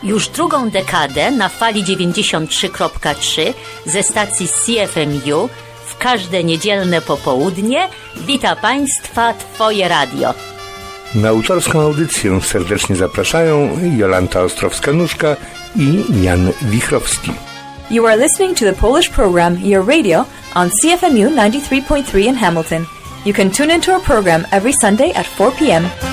Już drugą dekadę na fali 93.3 ze stacji CFMU w każde niedzielne popołudnie wita Państwa Twoje radio. Na autorską audycję serdecznie zapraszają Jolanta Ostrowska-Nóżka i Jan Wichrowski. You are listening to the Polish program Your Radio on CFMU 93.3 in Hamilton. You can tune into our program every Sunday at 4 p.m.